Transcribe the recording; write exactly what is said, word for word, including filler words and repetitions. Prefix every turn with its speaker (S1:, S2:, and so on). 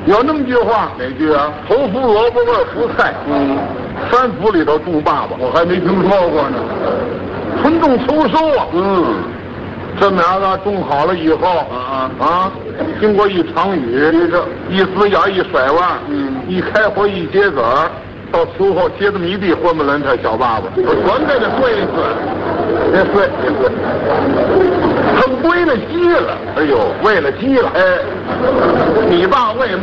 S1: 有那么句话，
S2: 哪句啊？
S1: 头伏萝卜味福菜。
S2: 嗯，
S1: 三伏里头种爸爸，
S2: 我还没听说过呢。
S1: 春种秋收啊。
S2: 嗯，
S1: 这苗子种好了以后，
S2: 啊
S1: 啊，经过一场雨，一撕芽一甩弯，
S2: 嗯，
S1: 一开花一结籽儿，到秋后结这么一地混不伦，这小爸爸，
S2: 我全给他碎一碎，
S1: 别碎别碎，他为了鸡了，哎呦，为了鸡了，哎，你爸为